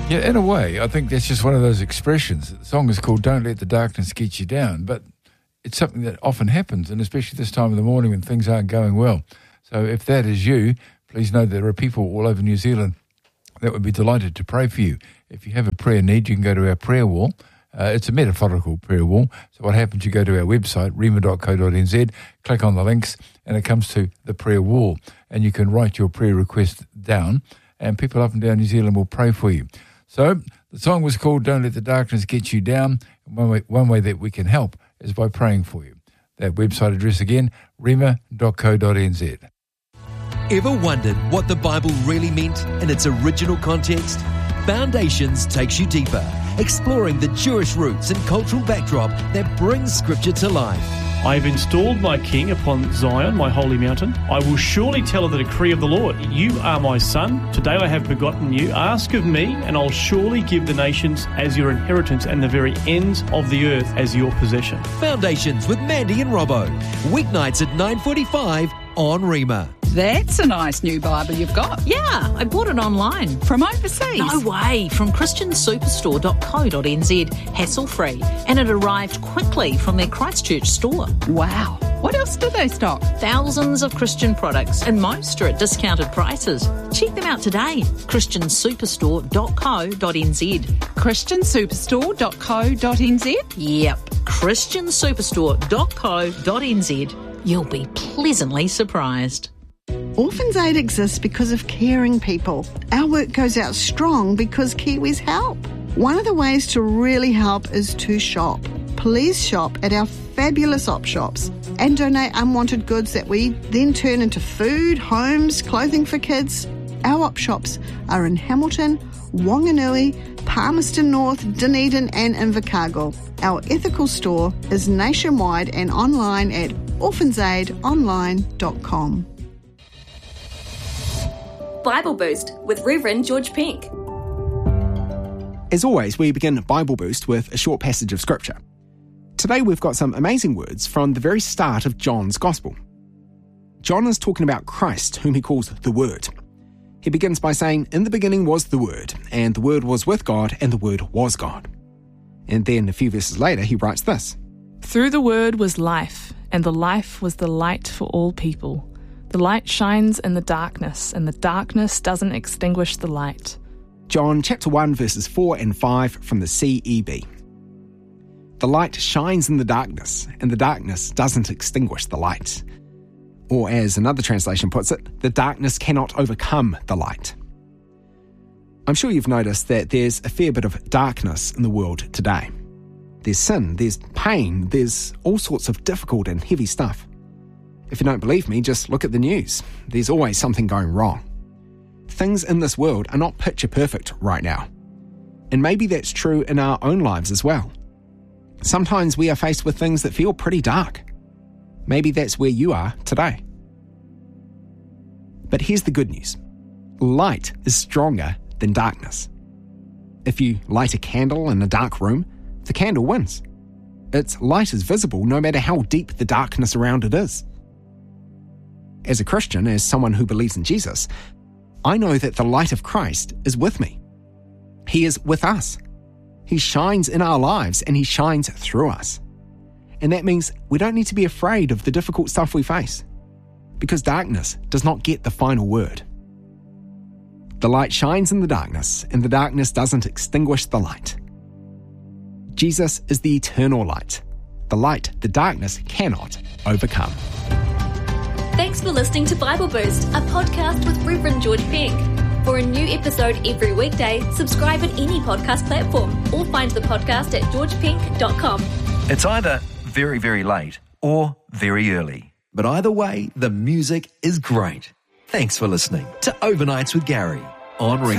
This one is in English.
Yeah, in a way, I think that's just one of those expressions. The song is called Don't Let the Darkness Get You Down, but it's something that often happens, and especially this time of the morning when things aren't going well. So if that is you, please know there are people all over New Zealand that would be delighted to pray for you. If you have a prayer need, you can go to our prayer wall. It's a metaphorical prayer wall. So what happens, you go to our website, rhema.co.nz, click on the links, and it comes to the prayer wall. And you can write your prayer request down, and people up and down New Zealand will pray for you. So the song was called Don't Let the Darkness Get You Down. One way that we can help is by praying for you. That website address again, rhema.co.nz. Ever wondered what the Bible really meant in its original context? Foundations takes you deeper, exploring the Jewish roots and cultural backdrop that brings Scripture to life. I have installed my king upon Zion, my holy mountain. I will surely tell of the decree of the Lord. You are my son. Today I have begotten you. Ask of me, and I'll surely give the nations as your inheritance and the very ends of the earth as your possession. Foundations with Mandy and Robbo. Weeknights at 9:45 on Rhema. That's a nice new Bible you've got. Yeah, I bought it online. From overseas? No way, from christiansuperstore.co.nz, hassle-free. And it arrived quickly from their Christchurch store. Wow. What else do they stock? Thousands of Christian products, and most are at discounted prices. Check them out today, christiansuperstore.co.nz. christiansuperstore.co.nz? Yep, christiansuperstore.co.nz. You'll be pleasantly surprised. Orphans Aid exists because of caring people. Our work goes out strong because Kiwis help. One of the ways to really help is to shop. Please shop at our fabulous op shops and donate unwanted goods that we then turn into food, homes, clothing for kids. Our op shops are in Hamilton, Wanganui, Palmerston North, Dunedin and Invercargill. Our ethical store is nationwide and online at orphansaidonline.com. Bible Boost with Reverend George Pink. As always, we begin Bible Boost with a short passage of Scripture. Today we've got some amazing words from the very start of John's Gospel. John is talking about Christ, whom he calls the Word. He begins by saying, "In the beginning was the Word, and the Word was with God, and the Word was God." And then a few verses later he writes this, "Through the Word was life, and the life was the light for all people. The light shines in the darkness, and the darkness doesn't extinguish the light." John chapter 1 verses 4 and 5 from the CEB. The light shines in the darkness, and the darkness doesn't extinguish the light. Or as another translation puts it, the darkness cannot overcome the light. I'm sure you've noticed that there's a fair bit of darkness in the world today. There's sin, there's pain, there's all sorts of difficult and heavy stuff. If you don't believe me, just look at the news. There's always something going wrong. Things in this world are not picture perfect right now. And maybe that's true in our own lives as well. Sometimes we are faced with things that feel pretty dark. Maybe that's where you are today. But here's the good news. Light is stronger than darkness. If you light a candle in a dark room, the candle wins. Its light is visible no matter how deep the darkness around it is. As a Christian, as someone who believes in Jesus, I know that the light of Christ is with me. He is with us. He shines in our lives and he shines through us. And that means we don't need to be afraid of the difficult stuff we face, because darkness does not get the final word. The light shines in the darkness, and the darkness doesn't extinguish the light. Jesus is the eternal light, the light the darkness cannot overcome. Thanks for listening to Bible Boost, a podcast with Reverend George Pink. For a new episode every weekday, subscribe at any podcast platform or find the podcast at georgepink.com. It's either very, very late or very early. But either way, the music is great. Thanks for listening to Overnights with Gary on Rhema.